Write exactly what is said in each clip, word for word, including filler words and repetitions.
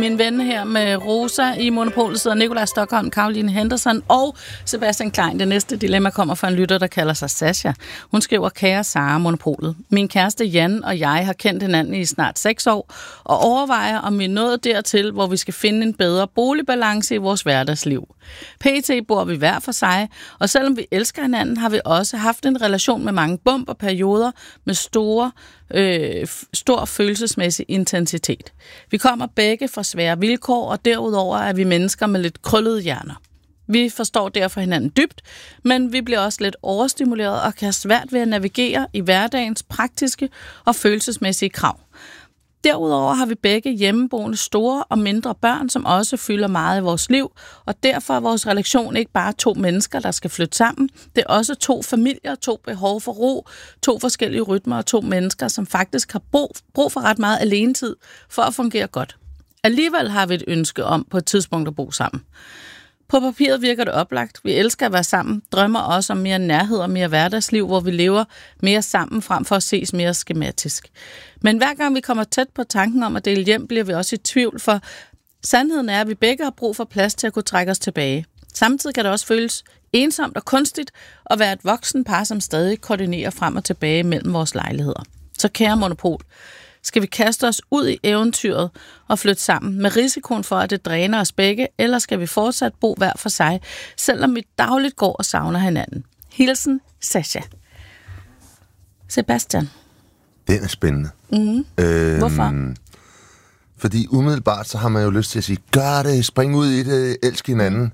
Min ven her med Rosa i Monopolet sidder Nikolaj Stokholm, Caroline Henderson og Sebastian Klein. Det næste dilemma kommer fra en lytter, der kalder sig Sasha. Hun skriver: Kære Sara, Monopolet. Min kæreste Jan og jeg har kendt hinanden i snart seks år og overvejer, om vi er nået dertil, hvor vi skal finde en bedre boligbalance i vores hverdagsliv. P T bor vi hver for sig, og selvom vi elsker hinanden, har vi også haft en relation med mange bump og perioder med store, øh, stor følelsesmæssig intensitet. Vi kommer begge fra svære vilkår, og derudover er vi mennesker med lidt krøllede hjerner. Vi forstår derfor hinanden dybt, men vi bliver også lidt overstimuleret og kan have svært ved at navigere i hverdagens praktiske og følelsesmæssige krav. Derudover har vi begge hjemmeboende store og mindre børn, som også fylder meget i vores liv, og derfor er vores relation ikke bare to mennesker, der skal flytte sammen. Det er også to familier, to behov for ro, to forskellige rytmer og to mennesker, som faktisk har brug, brug for ret meget alenetid for at fungere godt. Alligevel har vi et ønske om på et tidspunkt at bo sammen. På papiret virker det oplagt. Vi elsker at være sammen, drømmer også om mere nærhed og mere hverdagsliv, hvor vi lever mere sammen frem for at ses mere skematisk. Men hver gang vi kommer tæt på tanken om at dele hjem, bliver vi også i tvivl, for sandheden er, at vi begge har brug for plads til at kunne trække os tilbage. Samtidig kan det også føles ensomt og kunstigt at være et voksen par, som stadig koordinerer frem og tilbage mellem vores lejligheder. Så kære Monopol, skal vi kaste os ud i eventyret og flytte sammen med risikoen for, at det dræner os begge, eller skal vi fortsat bo hver for sig, selvom vi dagligt går og savner hinanden? Hilsen, Sasha. Sebastian. Den er spændende. Mm-hmm. Øhm, Hvorfor? Fordi umiddelbart så har man jo lyst til at sige, gør det, spring ud i det, elsk hinanden.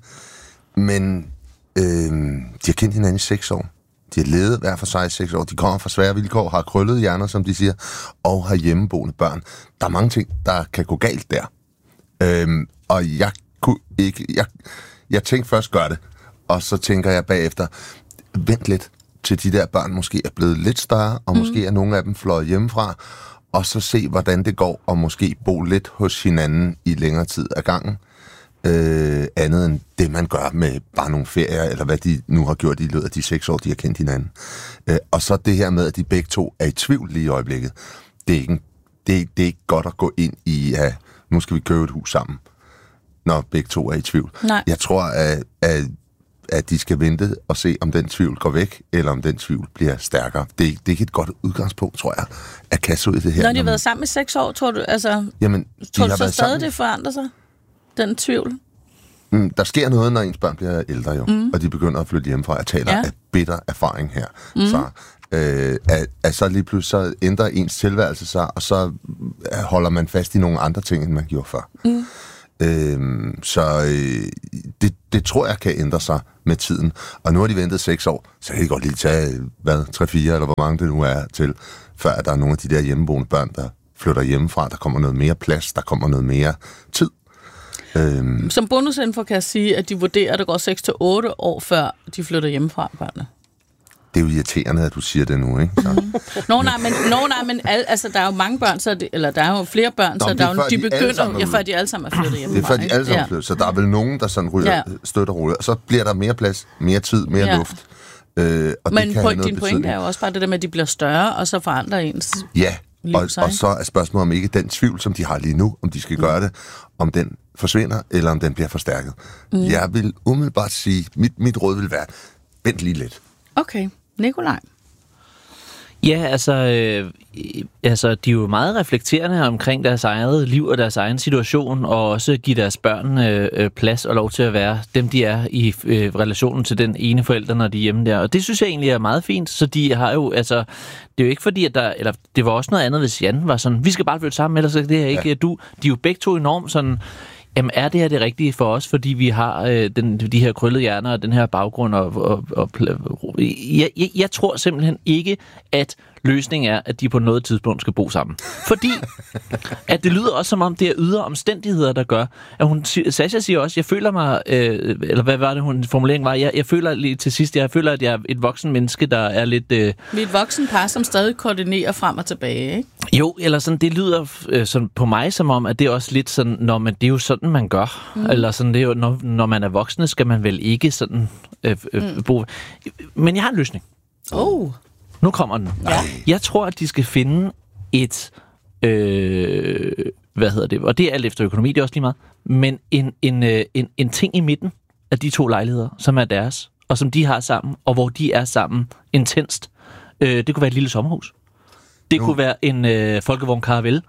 Men øhm, de har kendt hinanden i seks år. De har levet hver for sig i seks år. De kommer fra svære vilkår, har krøllede hjerner, som de siger, og har hjemmeboende børn. Der er mange ting, der kan gå galt der. Øhm, og jeg kunne ikke... Jeg, jeg tænkte først, gør det. Og så tænker jeg bagefter, vent lidt, til de der børn måske er blevet lidt større, og mm. måske er nogle af dem fløjet hjemmefra, og så se, hvordan det går, og måske bo lidt hos hinanden i længere tid ad gangen. Øh, andet end det, man gør med bare nogle ferier, eller hvad de nu har gjort i løbet af de seks år, de har kendt hinanden. Øh, og så det her med, at de begge to er i tvivl lige i øjeblikket. Det er ikke, en, det, det er ikke godt at gå ind i, at nu skal vi købe et hus sammen, når begge to er i tvivl. Nej. Jeg tror, at, at, at de skal vente og se, om den tvivl går væk, eller om den tvivl bliver stærkere. Det, det er ikke et godt udgangspunkt, tror jeg, at kaste ud i det her. Når de har været sammen i seks år, tror du, altså, Jamen, tror du så stadig, det forandrer sig? Den tvivl? Mm, der sker noget, når ens børn bliver ældre, jo, mm. og de begynder at flytte hjemmefra. Jeg taler ja. af bitter erfaring her. Mm. Så, øh, at, at så lige pludselig så ændrer ens tilværelse sig, og så holder man fast i nogle andre ting, end man gjorde før. Mm. Øh, så øh, det, det tror jeg kan ændre sig med tiden. Og nu har de ventet seks år, så kan de godt lige tage, hvad, tre fire, eller hvor mange det nu er til, før der er nogle af de der hjemmeboende børn, der flytter hjemmefra. Der kommer noget mere plads, der kommer noget mere tid. Øhm. Som bonusinfo kan jeg sige, at de vurderer, at det går seks til otte år, før de flytter hjemmefra, børnene. Det er jo irriterende, at du siger det nu, ikke? Mm. Nå, nej, men, nå, nej, men al, altså, der er jo mange børn, så det, eller der er jo flere børn, Nå, så der er jo, de, de begynder, ja, før de alle sammen er flyttet hjemmefra. Det er før de alle sammen er flyttet, så der er vel nogen, der sådan ryger, ja. støtter roligt, og så bliver der mere plads, mere tid, mere ja. luft. Øh, og men det kan point, din pointe er jo også bare det der med, at de bliver større, og så forandrer ens ja, liv og, sig. og så er spørgsmålet om ikke den tvivl, som de har lige nu, om de skal mm. gøre det, om den forsvinder, eller om den bliver forstærket. Mm. Jeg vil umiddelbart sige, mit, mit råd vil være, vent lige lidt. Okay, Nikolaj. Ja, altså, øh, altså, de er jo meget reflekterende omkring deres eget liv og deres egen situation, og også give deres børn øh, plads og lov til at være dem, de er i øh, relationen til den ene forælder, når de er hjemme der. Og det synes jeg egentlig er meget fint, så de har jo, altså, det er jo ikke fordi, at der, eller det var også noget andet, hvis Jan var sådan, vi skal bare flytte sammen, ellers er det her ikke ja. du. De er jo begge to enormt sådan, jamen er det her det rigtige for os, fordi vi har øh, den, de her krøllede hjerner og den her baggrund, og, og, og jeg, jeg, jeg tror simpelthen ikke, at løsningen er, at de på noget tidspunkt skal bo sammen. Fordi, at det lyder også som om, det er ydre omstændigheder, der gør, at hun, Sasha siger også, jeg føler mig, øh, eller hvad var det, hun formulering var, jeg, jeg føler lige til sidst, jeg føler, at jeg er et voksen menneske, der er lidt... Øh, vi er et voksen par, som stadig koordinerer frem og tilbage, ikke? Jo, eller sådan, det lyder øh, sådan på mig som om, at det er også lidt sådan, når man, det er jo sådan, man gør. Mm. Eller sådan, det er jo, når, når man er voksne, skal man vel ikke sådan øh, øh, mm. bo... Men jeg har en løsning. Oh. Nu kommer den. Ja. Jeg tror, at de skal finde et, øh, hvad hedder det? Og det er alt efter økonomi, det er også lige meget. Men en, en, øh, en, en ting i midten af de to lejligheder, som er deres, og som de har sammen, og hvor de er sammen intenst. Øh, det kunne være et lille sommerhus. Det nu. kunne være en øh, folkevogn Caravelle.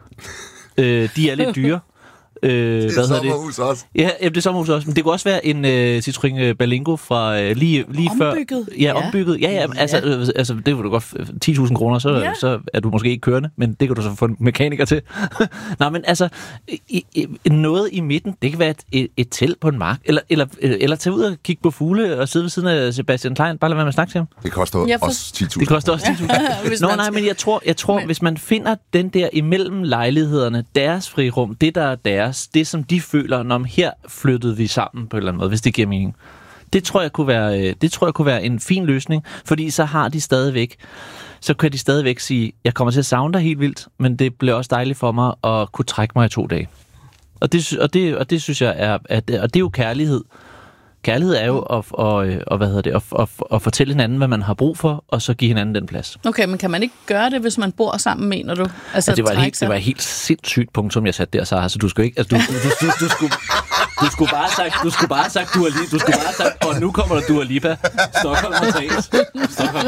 Øh, de er lidt dyre. Øh, det er hvad sommerhus det? også. Ja, det er sommerhus også. Men det kunne også være en øh, Citroën Berlingo fra øh, lige, lige ombygget. før. Ja, ombygget. Ja, ja, altså, ja. Øh, altså det kunne du godt ti tusind kroner, så, ja. så er du måske ikke kørende, men det kan du så få en mekaniker til. Nej, men altså, i, i, noget i midten, det kan være et, et, et telt på en mark, eller, eller, eller tage ud og kigge på fugle og sidde ved siden af Sebastian Klein, bare lad være med at snakke til ham. Det koster for... også ti tusind. Det koster også ti tusind. Nå, nej, men jeg tror, jeg tror men... hvis man finder den der imellem lejlighederne, deres frirum, det der er deres, det som de føler, når her flyttede vi sammen på en eller anden måde, hvis det giver mening. Det tror jeg kunne være, det tror jeg kunne være en fin løsning, fordi så har de stadigvæk, så kan de stadigvæk sige, jeg kommer til at savne dig helt vildt, men det bliver også dejligt for mig at kunne trække mig i to dage. Og det, og det, og det synes jeg er, at, og det er jo kærlighed. Kærlighed er jo at, og, og, hvad hedder det, at, at, at fortælle hinanden, hvad man har brug for, og så give hinanden den plads. Okay, men kan man ikke gøre det, hvis man bor sammen, mener du? Altså, ja, det, var helt, det var et helt sindssygt punktum, jeg satte der, så altså, du skulle ikke... Altså, du, du, du, du, du, skulle, du skulle bare have sagt, du skulle bare have sagt, Dua Lipa, du skulle bare have sagt, og nu kommer der Dua Lipa. Stockholm og Thames. Stockholm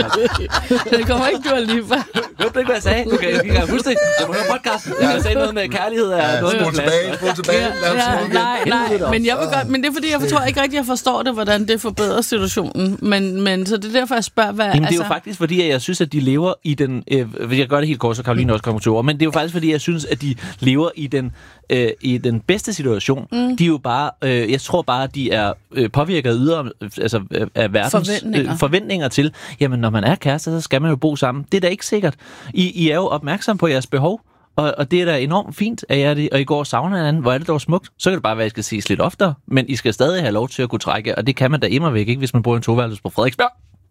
og det kommer ikke Dua Lipa. Hørte du ikke, hvad jeg sagde? Du kan ikke huske det. Jeg må høre podcasten. Jeg sagde noget med kærlighed er ja, noget med plads. Tilbage, spol tilbage. Ja, ja, nej, nej, men, jeg vil godt, men det er fordi, jeg tror ikke rigtig, jeg forstår det, hvordan det forbedrer situationen. Men, men så det er derfor, jeg spørger, hvad... Jamen, det er altså... jo faktisk fordi, at jeg synes, at de lever i den... Øh, hvis jeg gør det helt kort, så Karoline også kommer til ord. Men det er jo faktisk fordi, jeg synes, at de lever i den, øh, i den bedste situation. Mm. De er jo bare... Øh, jeg tror bare, at de er øh, påvirket af ydre, altså øh, af verdens forventninger. Øh, forventninger til, jamen, når man er kærester, så skal man jo bo sammen. Det er da ikke sikkert. I, I er jo opmærksom på jeres behov. Og, og det er da enormt fint, at jeg det, og I går og savner hinanden. Hvor er det dog smukt? Så kan det bare være, at I skal ses lidt oftere, men I skal stadig have lov til at kunne trække, og det kan man da immer væk, ikke, hvis man bor i en toværelses på Frederiksberg.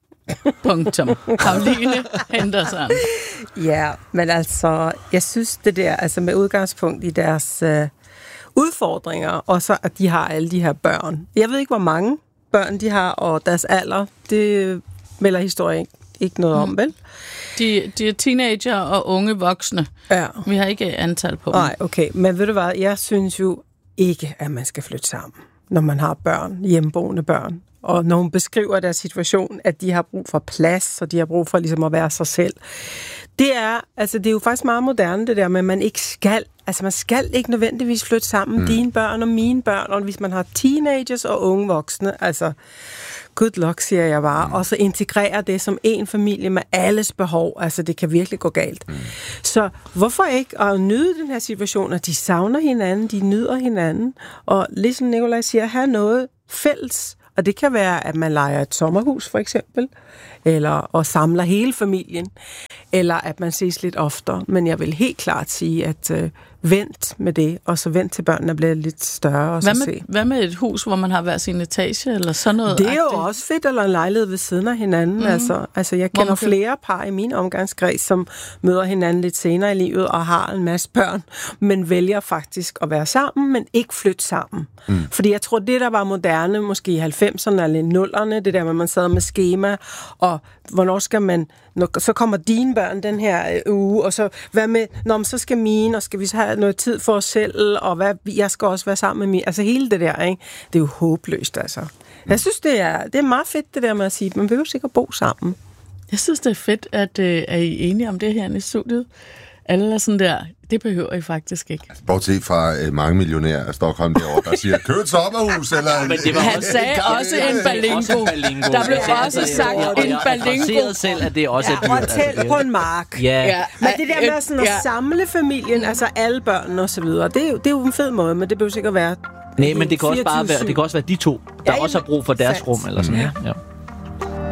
Punktum. Karoline Henderson. Ja, men altså, jeg synes det der, altså med udgangspunkt i deres øh, udfordringer, og så at de har alle de her børn. Jeg ved ikke, hvor mange børn de har, og deres alder, det melder historien ikke noget om, vel? De, de er teenager og unge voksne. Ja. Vi har ikke antal på dem. Nej, okay. Men ved du hvad, jeg synes jo ikke, at man skal flytte sammen, når man har børn, hjemmeboende børn. Og når hun beskriver deres situation, at de har brug for plads, og de har brug for ligesom at være sig selv. Det er, altså det er jo faktisk meget moderne, det der med, at man ikke skal, altså man skal ikke nødvendigvis flytte sammen, mm. dine børn og mine børn, og hvis man har teenagers og unge voksne, altså good luck, siger jeg bare, mm. og så integrere det som en familie med alles behov, altså det kan virkelig gå galt. Mm. Så hvorfor ikke at nyde den her situation, at de savner hinanden, de nyder hinanden, og ligesom Nikolaj siger, have noget fælles. Og det kan være, at man lejer et sommerhus, for eksempel, eller og samler hele familien, eller at man ses lidt oftere. Men jeg vil helt klart sige, at øh, vent med det, og så vent til børnene bliver lidt større. Og hvad, så med, se. hvad med et hus, hvor man har hver sin etage, eller sådan noget? Det er jo også fedt, eller en lejlighed ved siden af hinanden. Mm-hmm. Altså, altså, jeg kender kan... flere par i min omgangskreds, som møder hinanden lidt senere i livet, og har en masse børn, men vælger faktisk at være sammen, men ikke flytte sammen. Mm. Fordi jeg tror, det der var moderne, måske i halvfemserne eller nullerne, det der med, man sad med skema, og hvornår skal man, når, så kommer dine børn den her øh, uge, og så hvad med, når så skal mine, og skal vi så have noget tid for os selv, og hvad, jeg skal også være sammen med min, altså hele det der, ikke? Det er jo håbløst, altså. Jeg synes, det er, det er meget fedt, det der med at sige, man vil jo sikkert bo sammen. Jeg synes, det er fedt, at øh, er I enige om det her i studiet? Alle er sådan der, det behøver I faktisk ikke. Altså, bortset fra øh, mange millionærer af Stockholm derovre, der siger, køb et sommerhus, eller... Men det var Han også, sagde en, også en Berlingo. Der blev også sagt en Berlingo. Jeg selv, at det også er dyrt. Ja, og tæt på en mark. Ja. Ja. Men det der med sådan at ja. samle familien, altså alle børnene og så videre, det er, jo, det er jo en fed måde, men det behøver sikkert være... Nej, men det kan, også bare være, det kan også være de to, der ja, også har brug for deres sandt. rum, eller sådan, ja. Ja.